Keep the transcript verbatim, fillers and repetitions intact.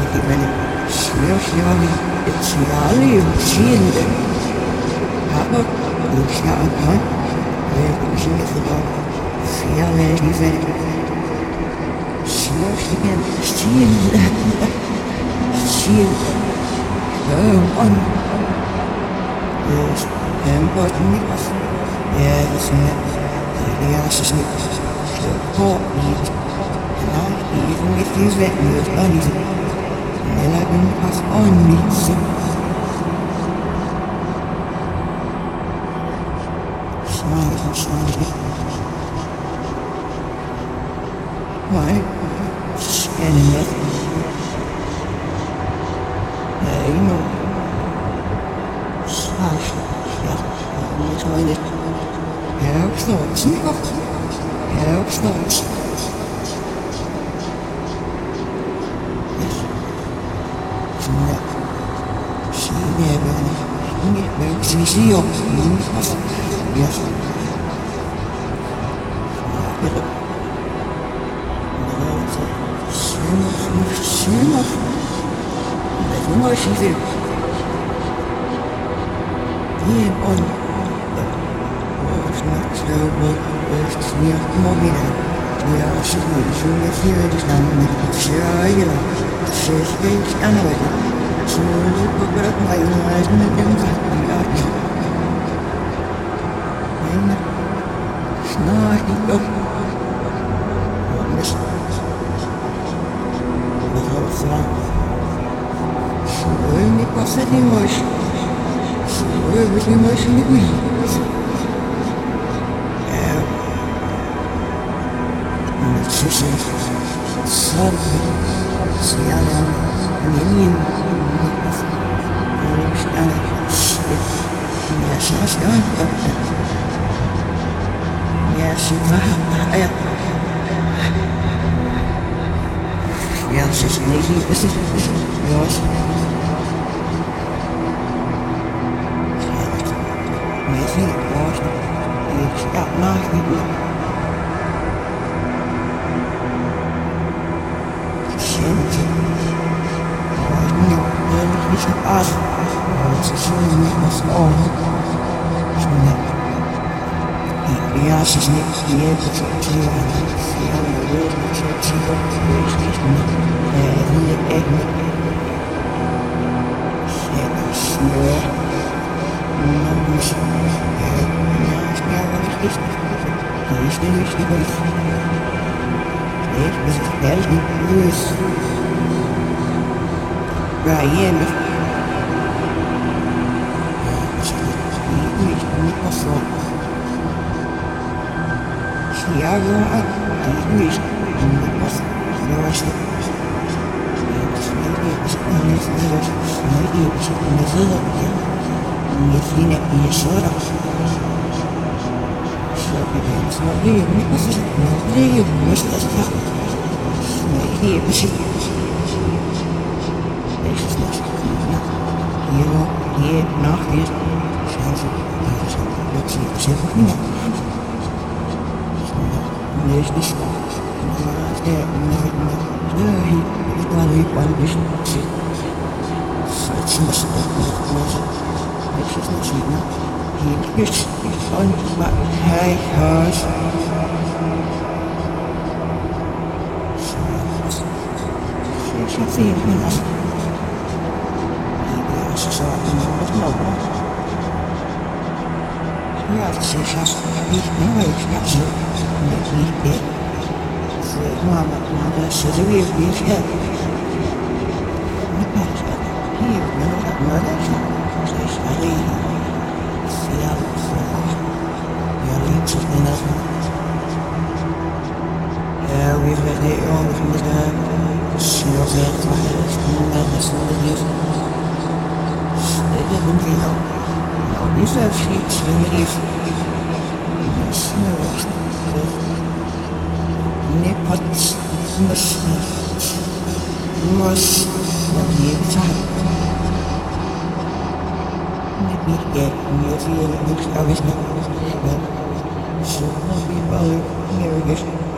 even seriously it's really seeing them. Aber ich habe kein wirklich über viele diese seriously seeing seeing oh on is important yes yes is nicht so nicht even if you let me have done it then I can pass on me so smile smile why scanning it I know slash yeah I'm trying it helps thoughts helps thoughts Sie sie auch was ja bitte schön schön das nur sie will hier und was macht so was ist mir morgen ja sie will schon hier das dann mit ja ja das ist nicht anders so aber mein Herz mit dem Snarky up. Miss. Without thought. Sure, me passa de emotion. Sure, with emotion de we. Yeah. It's just something. See, I'm an Indian. Yes, yes, yes. Yes, yeah. Yes, it's easy. This is yours. Amazing, yours. It's got nothing. Shit. Oh, it's us. It's a shame it was all. Ja, es ist nicht viel zu tun. Sie haben wirklich zu tun. Ich nicht mehr. Äh, nicht echt nicht. Sehr schwer. Man muss. Ja, ich bin aber nicht richtig. Ich bin nicht über dich. Ich bin ehrlich nicht böse. Ja, hier nicht. Ich bin nicht nicht was so. Ja, ja, die nicht. Was sollst du? Das ist nicht so, nicht so, nicht so. Nicht wie eine Episode. So, wie wir so leben, was ist noch leben, muss das doch. Nicht hier, bis ich. Das ist nicht. Hier, hier, nach hier. Schauen Sie, das ist jetzt nicht sehr gut. Nicht nicht der Nein, ich war nicht beim Wischen. Jetzt muss ich das nicht sehen. Hier ist und hey, Haus. Ich habe sie nicht mehr. Ich habe sie nicht mehr. Ja, das ist ja nicht mehr. Ich habe sie nicht mehr. Mama, mama, so the way we have. Here, no, no, that's not. Says Ali. See how it's your lips is enough. Yeah, we've got it on from the dam. Sure, that's my head. That's all it is. They didn't feel no. No, these are sheets, they leave. Snow. Не подсмешно, мощно летать. Не бегать, не верить, что весна. Что убивало, не видишь.